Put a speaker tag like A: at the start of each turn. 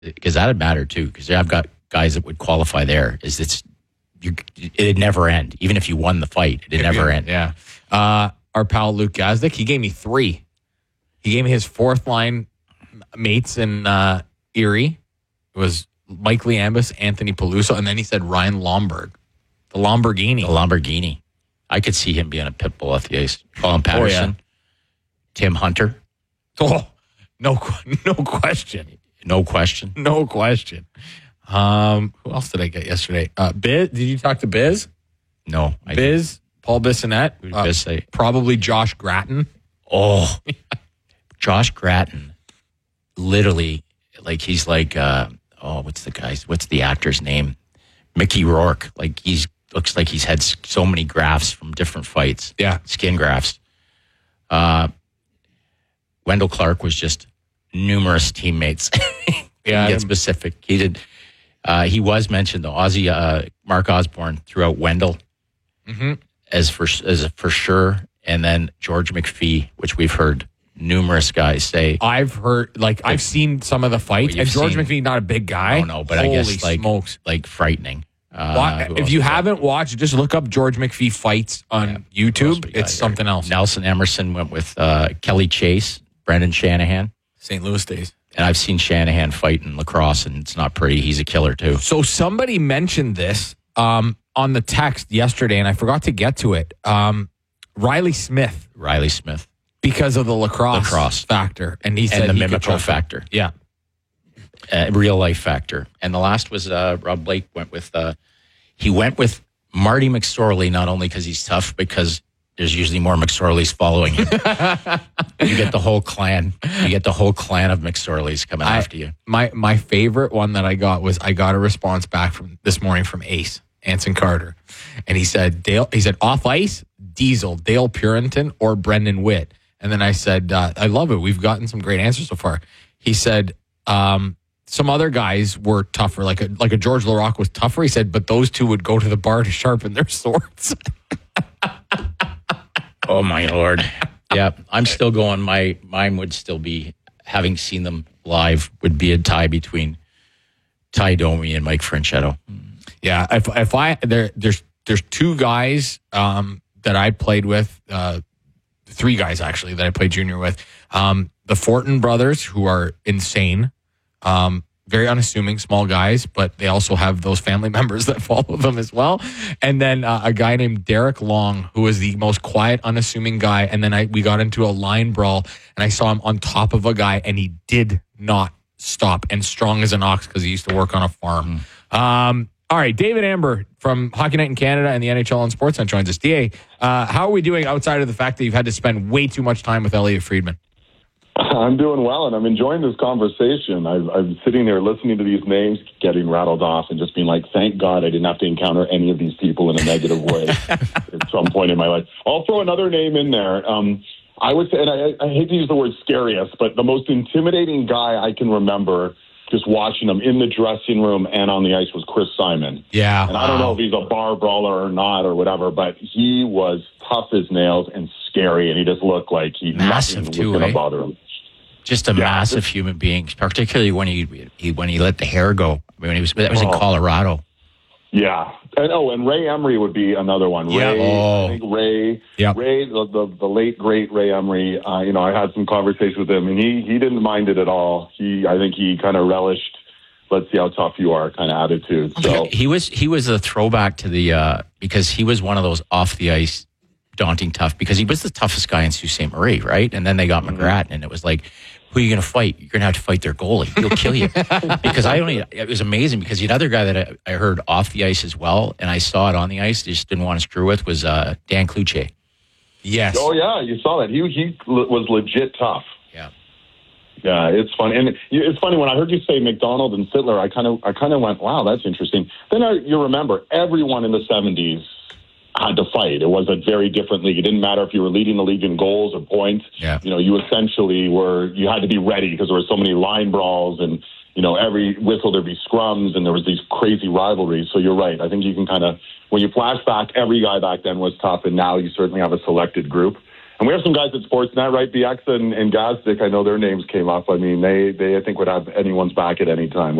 A: because that'd matter too. Because I've got guys that would qualify there. It'd never end. Even if you won the fight, it'd never end.
B: Yeah. Our pal Luke Gazdick, he gave me 3. He gave me his 4th line mates in Erie. It was Mike Liambus, Anthony Peluso, and then he said Ryan Lomberg. The Lamborghini. I could see him being a pit bull off the ice. Colin Patterson. Tim Hunter. Oh, no question.
A: No question.
B: No question. Who else did I get yesterday? Biz. Did you talk to Biz?
A: No.
B: Biz. Paul Bissonnette.
A: Who did Biz say?
B: Probably Josh Gratton.
A: Oh. Josh Gratton. Literally, like he's like, what's the actor's name? Mickey Rourke. Like looks like he's had so many grafts from different fights.
B: Yeah.
A: Skin grafts. Wendell Clark was just numerous teammates. Yeah. Get specific. He did. He was mentioned though. Mark Osborne threw out Wendell as for sure, and then George McPhee, which we've heard numerous guys say.
B: I've seen some of the fights, and George McPhee not a big guy.
A: No, but holy, I guess like frightening.
B: If you haven't watched, just look up George McPhee fights on YouTube. It's something else.
A: Nelson Emerson went with Kelly Chase, Brendan Shanahan,
B: St. Louis days.
A: And I've seen Shanahan fight in lacrosse, and it's not pretty. He's a killer, too.
B: So somebody mentioned this on the text yesterday, and I forgot to get to it. Riley Smith. Because of the lacrosse factor. And he said
A: the mimical factor.
B: Yeah.
A: Real life factor. And the last was Rob Blake went with Marty McSorley, not only because he's tough, because there's usually more McSorleys following him. You get the whole clan. You get the whole clan of McSorleys coming after you.
B: My favorite one that I got was I got a response back from this morning from Ace, Anson Carter. And he said, off ice, Diesel, Dale Purinton, or Brendan Witt. And then I said, I love it. We've gotten some great answers so far. He said, some other guys were tougher, like a George Larocque was tougher. He said, but those two would go to the bar to sharpen their swords.
A: Oh, my Lord. Yeah, I'm still going. Mine would still be, having seen them live, would be a tie between Ty Domi and Mike Franchetto.
B: Yeah, there's 2 guys that I played with, 3 guys actually that I played junior with. The Fortin brothers, who are insane, very unassuming, small guys, but they also have those family members that follow them as well. And then a guy named Derek Long, who was the most quiet, unassuming guy. And then we got into a line brawl, and I saw him on top of a guy, and he did not stop, and strong as an ox because he used to work on a farm. All right, David Amber from Hockey Night in Canada and the NHL on Sportsnet joins us. DA, how are we doing outside of the fact that you've had to spend way too much time with Elliot Friedman?
C: I'm doing well, and I'm enjoying this conversation. I'm sitting there listening to these names, getting rattled off, and just being like, thank God I didn't have to encounter any of these people in a negative way at some point in my life. I'll throw another name in there. I would say, and I hate to use the word scariest, but the most intimidating guy I can remember just watching him in the dressing room and on the ice was Chris Simon.
B: Yeah.
C: And I don't know if he's a bar brawler or not or whatever, but he was tough as nails and scary, and he just looked like
A: massive
C: nothing
A: too,
C: was going to bother him.
A: Just a massive human being, particularly when he let the hair go. I mean, that was in Colorado.
C: Yeah. And Ray Emery would be another one.
A: Yeah.
C: I think Ray, the late, great Ray Emery, I had some conversations with him, and he didn't mind it at all. I think he kind of relished, let's see how tough you are kind of attitude. So
A: he was a throwback to the, because he was one of those off the ice daunting tough, because he was the toughest guy in Sault Ste. Marie, right? And then they got McGrath, and it was like, who are you going to fight? You're going to have to fight their goalie. He'll kill you. Because it was amazing, because the other guy that I heard off the ice as well, and I saw it on the ice, just didn't want to screw with, was Dan Cloutier.
B: Yes.
C: Oh, yeah, you saw that. He was legit tough.
A: Yeah.
C: Yeah, it's funny. And it's funny, when I heard you say McDonald and Sittler, I kind of went, wow, that's interesting. Then you remember, everyone in the 70s had to fight. It was a very different league. It didn't matter if you were leading the league in goals or points.
A: Yeah.
C: You essentially you had to be ready, because there were so many line brawls, and, every whistle there'd be scrums, and there was these crazy rivalries. So you're right. I think you can kind of, when you flash back, every guy back then was tough, and now you certainly have a selected group. And we have some guys at Sportsnet, right? Bieksa and Gazdic, I know their names came up. I mean, they I think would have anyone's back at any time.